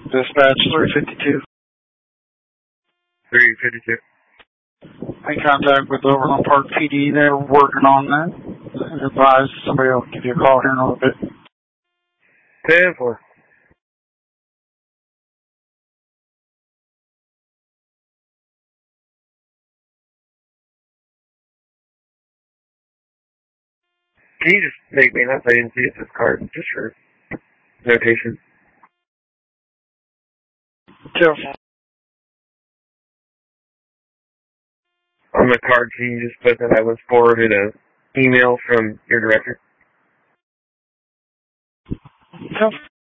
Dispatch 352. 352. In contact with Overland Park PD. They're working on that. Advise somebody will give you a call here in a little bit. 10-4. Can you just make me not say and see if this card, just for notation? Sure. On the card, can you just put that I was forwarded an email from your director? Sure.